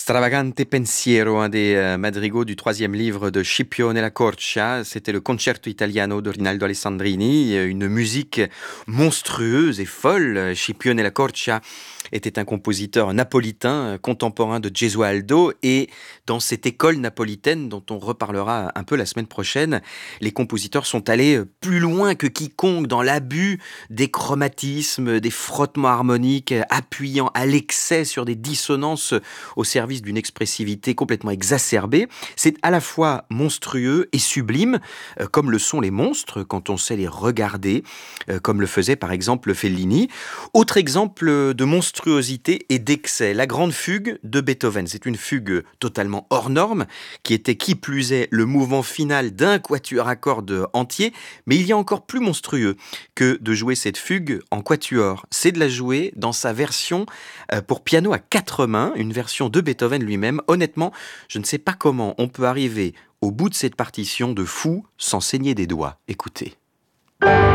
Stravagante pensiero, un des madrigaux du troisième livre de Scipione la Corcia. C'était le Concerto Italiano de Rinaldo Alessandrini, une musique monstrueuse et folle. Scipione la Corcia était un compositeur napolitain contemporain de Gesualdo, et dans cette école napolitaine dont on reparlera un peu la semaine prochaine, les compositeurs sont allés plus loin que quiconque dans l'abus des chromatismes, des frottements harmoniques, appuyant à l'excès sur des dissonances au service d'une expressivité complètement exacerbée. C'est à la fois monstrueux et sublime, comme le sont les monstres quand on sait les regarder, comme le faisait par exemple Fellini. Autre exemple de monstruosité et d'excès, la Grande Fugue de Beethoven. C'est une fugue totalement hors norme, qui était qui plus est le mouvement final d'un quatuor à cordes entier, mais il y a encore plus monstrueux que de jouer cette fugue en quatuor. C'est de la jouer dans sa version pour piano à quatre mains, une version de Beethoven lui-même. Honnêtement, je ne sais pas comment on peut arriver au bout de cette partition de fou sans saigner des doigts. Écoutez.